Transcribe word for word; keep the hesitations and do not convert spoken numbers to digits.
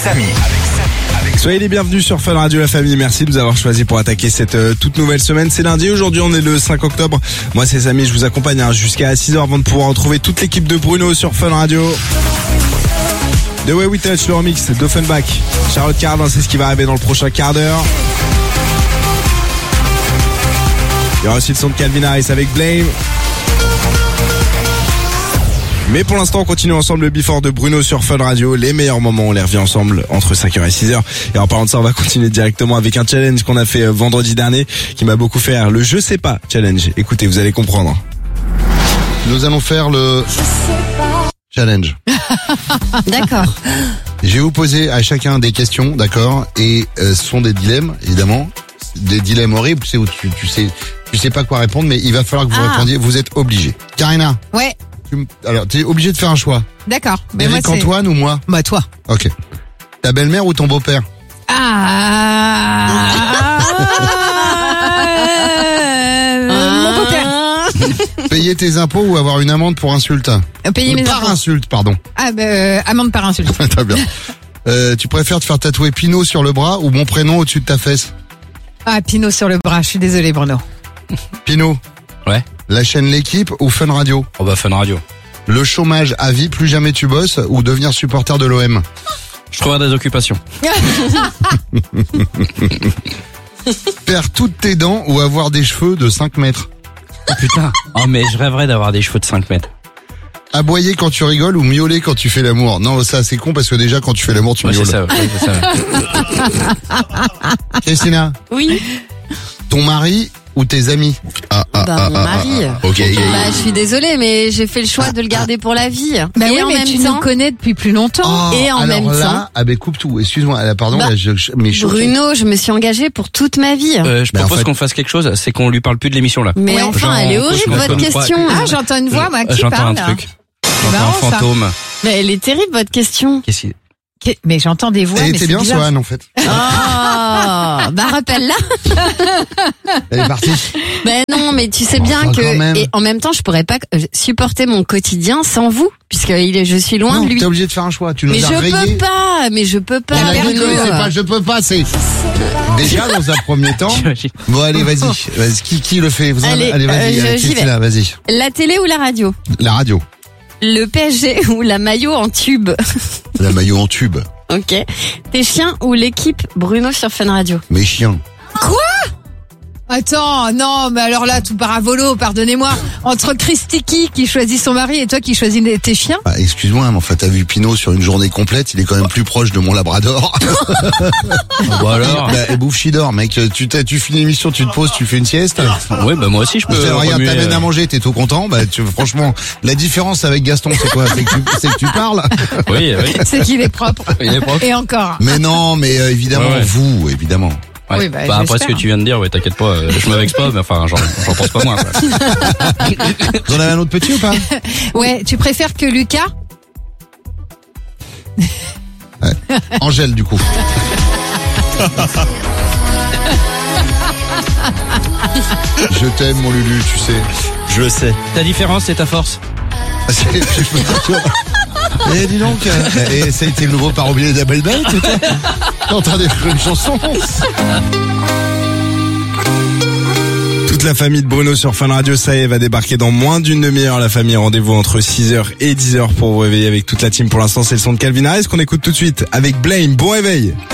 Samy. Soyez les bienvenus sur Fun Radio la famille, merci de nous avoir choisi pour attaquer cette euh, toute nouvelle semaine. C'est lundi, aujourd'hui on est le cinq octobre. Moi c'est Samy, je vous accompagne hein, jusqu'à six heures avant de pouvoir retrouver toute l'équipe de Bruno sur Fun Radio. The Way We Touch, le remix d'Offenbach. Charlotte Cardin, c'est ce qui va arriver dans le prochain quart d'heure. Il y aura aussi le son de Calvin Harris avec Blame. Mais pour l'instant, on continue ensemble le Before de Bruno sur Fun Radio. Les meilleurs moments, on les revient ensemble entre cinq heures et six heures. Et en parlant de ça, on va continuer directement avec un challenge qu'on a fait vendredi dernier qui m'a beaucoup fait rire. Le Je sais pas challenge. Écoutez, vous allez comprendre. Nous allons faire le challenge. D'accord. Je vais vous poser à chacun des questions, d'accord? Et euh, ce sont des dilemmes, évidemment. Des dilemmes horribles, c'est où tu, tu sais, tu sais pas quoi répondre, mais il va falloir que vous Ah. répondiez. Vous êtes obligés. Karina, Ouais, tu, m- alors t'es obligé de faire un choix. d'accord. Mais moi, Eric c'est... Antoine ou moi? Bah, toi. Ok. Ta belle-mère ou ton beau-père? Ah. Mon beau-père. Payer tes impôts ou avoir une amende pour insulte? Payer mes Par impôts. insulte, pardon. Ah, bah, euh, amende par insulte. Très bien. Euh, tu préfères te faire tatouer Pinot sur le bras ou mon prénom au-dessus de ta fesse? Ah, Pinot sur le bras. Je suis désolée, Bruno. Pinot. Ouais. La chaîne L'équipe ou Fun Radio? Oh bah Fun Radio. Le chômage à vie, plus jamais tu bosses ou devenir supporter de l'O M? Je trouverai des occupations. Perdre toutes tes dents ou avoir des cheveux de cinq mètres? Oh putain. Oh mais je rêverais d'avoir des cheveux de cinq mètres. Aboyer quand tu rigoles ou miauler quand tu fais l'amour? Non, ça c'est con parce que déjà quand tu fais l'amour tu Ouais, c'est miaules. ça, ouais, c'est ça. Christina, Oui. ton mari ou tes amis? Ah, ah, Bah, ah, mon ah, mari. ah, ah. Ok. Bah, je suis désolée, mais j'ai fait le choix de le garder pour la vie. Bah et oui, en mais même tu temps, nous connais depuis plus longtemps. Oh, et en alors même là, temps- ah ben coupe tout. Excuse-moi, là, pardon, Bah, là, je, je mais choqué. Bruno, je me suis engagée pour toute ma vie. Euh, je Mais en propose fait- qu'on fasse quelque chose, c'est qu'on lui parle plus de l'émission là. Mais Ouais. enfin, Genre, elle est on horrible peut- votre on peut- question. Ah, j'entends une voix, moi, qui J'entends parle. un truc. C'est J'entends un marrant, ça. fantôme. Mais elle est terrible votre question. Qu'est-ce qu'il... Qui- Mais j'entends des voix, Elle mais était c'est bien, bizarre. Swan, en fait. Oh, bah rappelle-la. Elle est partie. Ben non, mais tu sais bien Enfin, quand que même. et en même temps, je pourrais pas euh, supporter mon quotidien sans vous, puisque il est, je suis loin Non, de lui. t'es obligé de faire un choix. Tu nous Mais as je rayé. peux pas, mais je peux pas. On a dit Bruno. que c'est pas, je peux pas, c'est déjà dans un premier temps. Bon, allez, vas-y. Vas-y, Qui, qui le fait? Vous en- Allez, allez, vas-y, euh, euh, j'y Christina, vas-y. La télé ou la radio? La radio. Le P S G ou la maillot en tube? La maillot en tube. Ok. Tes chiens ou l'équipe Bruno sur Fun Radio? Mes chiens. Attends, non, mais alors là, tout part à volo, pardonnez-moi. Entre Christiki qui choisit son mari et toi qui choisis les- tes chiens. Bah, excuse-moi, mais enfin, t'as vu Pinot sur une journée complète, il est quand même plus proche de mon labrador. Bon alors. Bah, et bouffe Chidor, mec, tu, t'as- tu finis l'émission, tu te poses, tu fais une sieste. Ouais, bah moi aussi je peux. Euh, regarde, remuer, t'amènes euh, à manger, t'es tout content. Bah, tu, franchement, la différence avec Gaston, c'est quoi? C'est que tu, c'est que tu parles. Oui, oui. C'est qu'il est propre. Il est propre. Et encore. Mais non, mais euh, évidemment, Ouais, ouais. vous, évidemment. Ouais. Oui, bah, bah, après ce j'espère. que tu viens de dire, ouais, t'inquiète pas, euh, je me vexe pas, mais enfin, j'en, j'en pense pas moins. Quoi. Vous en avez un autre petit ou pas? Ouais, tu préfères que Lucas? Angèle, du coup. Je t'aime, mon Lulu, tu sais. Je le sais. Ta différence, c'est ta force. C'est- je peux pas dire. Eh, dis donc, euh, et ça a été le nouveau par oublier d'Abel Bête, t'es en train d'écrire une chanson. Toute la famille de Bruno sur Fun Radio, ça y est, va débarquer dans moins d'une demi-heure. La famille, rendez-vous entre six heures et dix heures pour vous réveiller avec toute la team. Pour l'instant, c'est le son de Calvin Harris qu'on écoute tout de suite avec Blame. Bon réveil.